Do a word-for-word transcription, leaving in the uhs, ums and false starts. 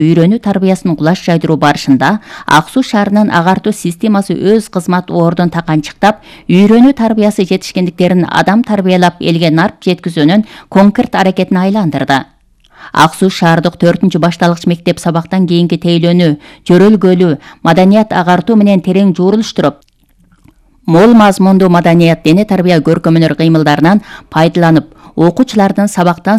үйрөнүү тарбиясын кулаш жайдыруу барышында Ак Суу шаарынын агартуу системасы өз кызмат ордун таканчыктап, үйрөнүү тарбиясы жетишкендиктерин адам тарбиялап элге нарп жеткизүүнүн конкрет аракетине айландырды. Ак Суу шаардык төртүнчү башталгыч мектеп сабактан кийинки тейлөөнү, жөрөлгөлүү, маданият агартуу менен терең жуурулуштуруп, мол мазмундуу маданият дене тарбия көркөмөнөр кыймылдарынан пайдаланып, окуучулардын сабактан